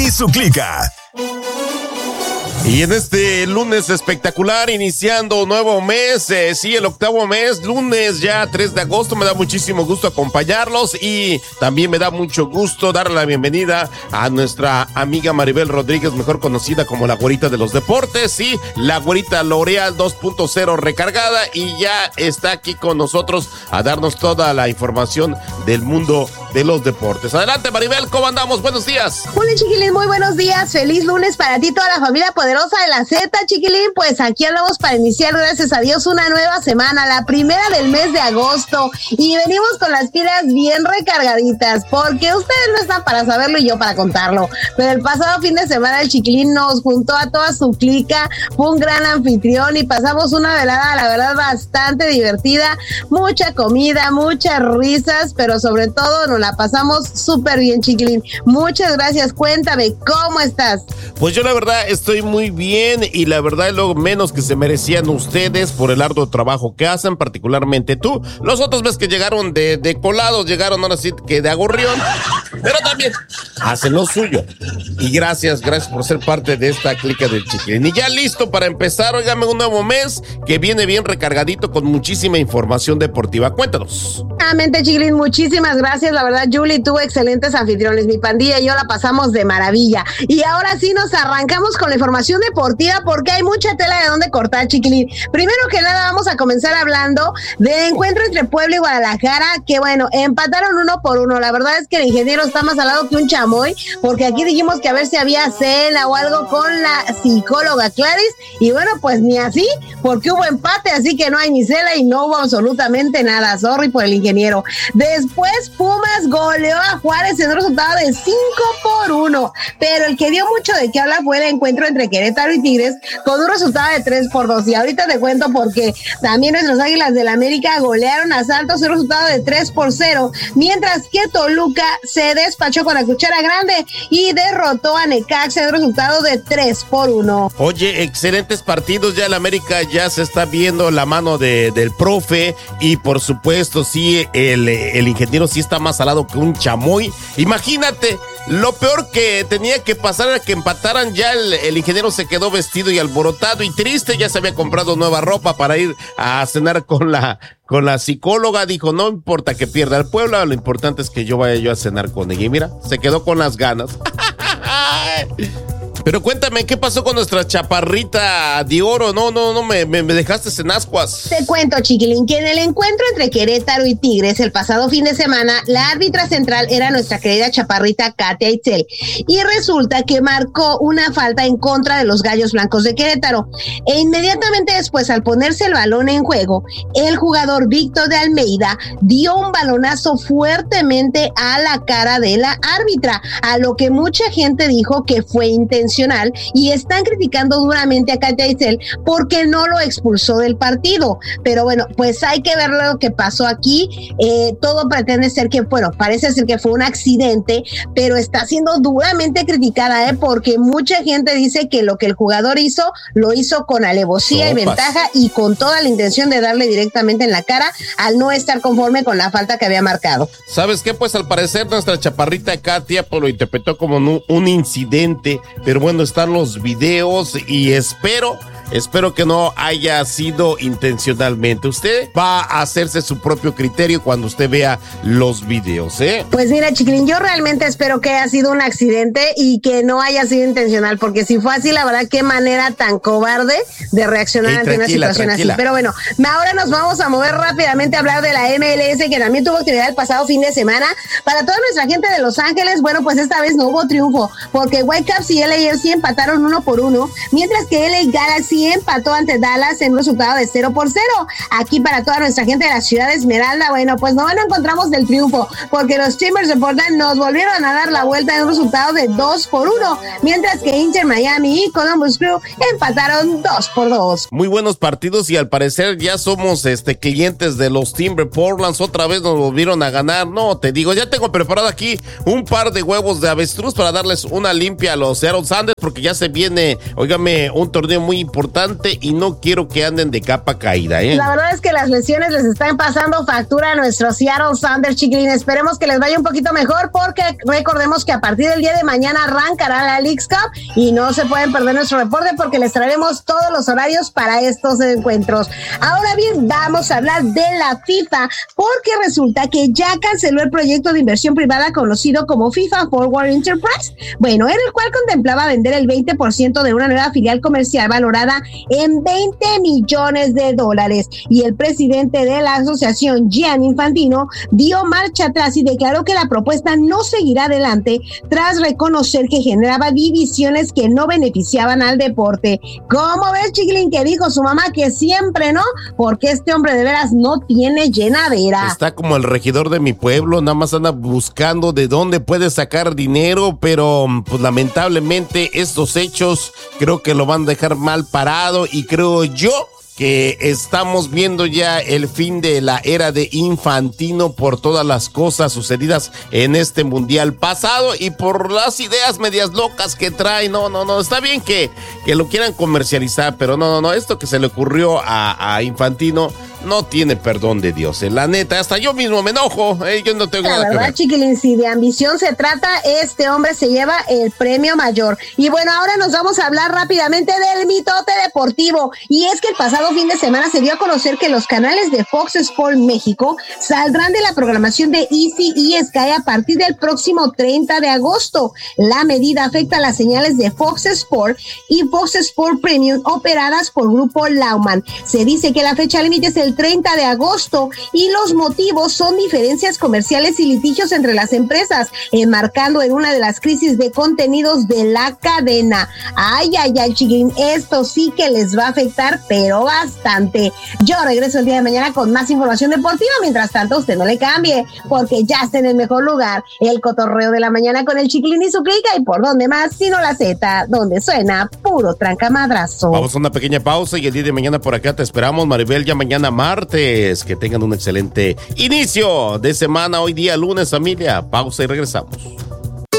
y su clica. Y en este lunes espectacular, iniciando un nuevo mes, sí, el 8º mes, lunes ya 3 de agosto, me da muchísimo gusto acompañarlos y también me da mucho gusto darle la bienvenida a nuestra amiga Maribel Rodríguez, mejor conocida como la güerita de los deportes, sí, la güerita L'Oreal 2.0 recargada, y ya está aquí con nosotros a darnos toda la información del mundo de los deportes. Adelante, Maribel, ¿cómo andamos? Buenos días. Hola, chiquilín, muy buenos días, feliz lunes para ti, toda la familia poderosa de la Z, chiquilín. Pues aquí hablamos para iniciar, gracias a Dios, una nueva semana, la primera del mes de agosto, y venimos con las pilas bien recargaditas, porque ustedes no están para saberlo y yo para contarlo, pero el pasado fin de semana el chiquilín nos juntó a toda su clica, fue un gran anfitrión y pasamos una velada, la verdad, bastante divertida, mucha comida, muchas risas, pero sobre todo nos la pasamos súper bien, chiquilín. Muchas gracias, cuéntame, ¿cómo estás? Pues yo la verdad estoy muy bien, y la verdad es lo menos que se merecían ustedes por el arduo trabajo que hacen, particularmente tú. Los otros ves que llegaron de colados, llegaron ahora sí que de agorrión, pero también hacen lo suyo. Y gracias por ser parte de esta clica del chiquilín. Y ya listo para empezar, óigame, un nuevo mes que viene bien recargadito con muchísima información deportiva. Cuéntanos. Mente, chiquilín, muchísimas gracias. La verdad, Julie tuvo excelentes anfitriones. Mi pandilla y yo la pasamos de maravilla. Y ahora sí nos arrancamos con la información deportiva, porque hay mucha tela de dónde cortar, chiquilín. Primero que nada, vamos a comenzar hablando del encuentro entre Puebla y Guadalajara, que bueno, empataron 1-1. La verdad es que el ingeniero está más salado que un chamoy, porque aquí dijimos que a ver si había cena o algo con la psicóloga Claris, y bueno, pues ni así, porque hubo empate, así que no hay ni cena y no hubo absolutamente nada. Sorry por el ingeniero. Después Pumas goleó a Juárez en un resultado de 5-1, pero el que dio mucho de qué hablar fue el encuentro entre Querétaro y Tigres con un resultado de 3-2, y ahorita te cuento porque también nuestros Águilas del América golearon a Santos un resultado de 3-0, mientras que Toluca se despachó con la cuchara grande y derrotó a Necaxa en un resultado de 3-1. Oye, excelentes partidos, ya el América ya se está viendo la mano del profe, y por supuesto sí, el ingeniero sí está más salado que un chamoy. Imagínate, lo peor que tenía que pasar era que empataran, ya el ingeniero se quedó vestido y alborotado y triste, ya se había comprado nueva ropa para ir a cenar con la psicóloga. Dijo, no importa que pierda el Puebla, lo importante es que yo vaya a cenar con ella, y mira, se quedó con las ganas. Pero cuéntame, ¿qué pasó con nuestra chaparrita de oro? No, me dejaste en ascuas. Te cuento, chiquilín, que en el encuentro entre Querétaro y Tigres el pasado fin de semana, la árbitra central era nuestra querida chaparrita Katia Itzel, y resulta que marcó una falta en contra de los Gallos Blancos de Querétaro, e inmediatamente después, al ponerse el balón en juego, el jugador Víctor de Almeida dio un balonazo fuertemente a la cara de la árbitra, a lo que mucha gente dijo que fue intencional, y están criticando duramente a Katia Itzel porque no lo expulsó del partido. Pero bueno, pues hay que ver lo que pasó aquí. Todo pretende ser que, bueno, parece ser que fue un accidente, pero está siendo duramente criticada, porque mucha gente dice que lo que el jugador hizo, lo hizo con alevosía y ventaja, y con toda la intención de darle directamente en la cara, al no estar conforme con la falta que había marcado. ¿Sabes qué? Pues al parecer nuestra chaparrita Katia pues lo interpretó como un incidente, pero bueno, están los videos y espero que no haya sido intencionalmente. Usted va a hacerse su propio criterio cuando usted vea los videos, ¿eh? Pues mira, chiquilín, yo realmente espero que haya sido un accidente y que no haya sido intencional, porque si fue así, la verdad, qué manera tan cobarde de reaccionar ante una situación así. Pero bueno, ahora nos vamos a mover rápidamente a hablar de la MLS, que también tuvo actividad el pasado fin de semana. Para toda nuestra gente de Los Ángeles, bueno, pues esta vez no hubo triunfo, porque Whitecaps y LAFC empataron 1-1, mientras que LA Galaxy empató ante Dallas en un resultado de 0-0. Aquí para toda nuestra gente de la ciudad de Esmeralda, bueno, pues no encontramos del triunfo, porque los Timbers de Portland nos volvieron a dar la vuelta en un resultado de 2-1, mientras que Inter Miami y Columbus Crew empataron 2-2. Muy buenos partidos, y al parecer ya somos clientes de los Timber Portland. Otra vez nos volvieron a ganar. No, te digo, ya tengo preparado aquí un par de huevos de avestruz para darles una limpia a los Seattle Sounders, porque ya se viene, óigame, un torneo muy importante importante y no quiero que anden de capa caída, ¿eh? La verdad es que las lesiones les están pasando factura a nuestros Seattle Sounders, chiquilín. Esperemos que les vaya un poquito mejor, porque recordemos que a partir del día de mañana arrancará la Leagues Cup y no se pueden perder nuestro reporte porque les traeremos todos los horarios para estos encuentros. Ahora bien, vamos a hablar de la FIFA, porque resulta que ya canceló el proyecto de inversión privada conocido como FIFA Forward Enterprise, bueno, en el cual contemplaba vender el 20% de una nueva filial comercial valorada en $20 millones, y el presidente de la asociación, Gianni Infantino, dio marcha atrás y declaró que la propuesta no seguirá adelante tras reconocer que generaba divisiones que no beneficiaban al deporte. ¿Cómo ves, chiquilín, que dijo su mamá que siempre no? Porque este hombre de veras no tiene llenadera. Está como el regidor de mi pueblo, nada más anda buscando de dónde puede sacar dinero, pero pues lamentablemente estos hechos creo que lo van a dejar mal parado, y creo yo que estamos viendo ya el fin de la era de Infantino por todas las cosas sucedidas en este mundial pasado y por las ideas medias locas que trae. No, está bien que lo quieran comercializar, pero no, esto que se le ocurrió a Infantino no tiene perdón de Dios, la neta, hasta yo mismo me enojo, yo no tengo nada que ver. La verdad, chiquilín, si de ambición se trata, este hombre se lleva el premio mayor. Y bueno, ahora nos vamos a hablar rápidamente del mitote deportivo, y es que el pasado fin de semana se dio a conocer que los canales de Fox Sports México saldrán de la programación de Easy y Sky a partir del próximo 30 de agosto. La medida afecta a las señales de Fox Sports y Fox Sports Premium operadas por Grupo Lauman. Se dice que la fecha límite es el 30 de agosto y los motivos son diferencias comerciales y litigios entre las empresas, enmarcando en una de las crisis de contenidos de la cadena. Ay, chiquín, esto sí que les va a afectar, pero bastante. Yo regreso el día de mañana con más información deportiva. Mientras tanto, usted no le cambie, porque ya está en el mejor lugar, el cotorreo de la mañana con el Chiquilín y su clica, y por dónde más, sino la Z, donde suena puro trancamadrazo. Vamos a una pequeña pausa y el día de mañana por acá te esperamos, Maribel, ya mañana martes. Que tengan un excelente inicio de semana. Hoy día lunes, familia. Pausa y regresamos.